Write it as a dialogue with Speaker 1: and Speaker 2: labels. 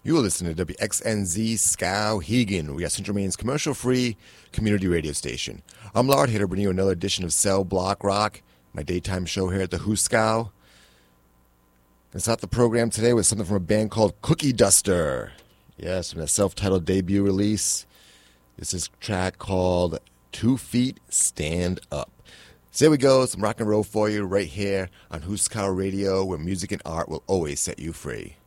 Speaker 1: You're listening to WXNZ Skowhegan. We are Central Maine's commercial-free community radio station. I'm Lard here to bring you another edition of Cell Block Rock, my daytime show here at the Hooskow. Let's start the program today with something from a band called Cookie Duster. Yes, from a self-titled debut release. This is a track called 2 Feet Stand Up. So there we go, some rock and roll for you right here on Hooskow Radio, where music and art will always set you free.